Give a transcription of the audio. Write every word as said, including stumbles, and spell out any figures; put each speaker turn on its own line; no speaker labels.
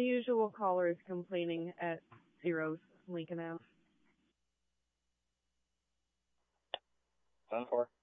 The usual callers complaining at Zero's Lincoln Ave.
ten four.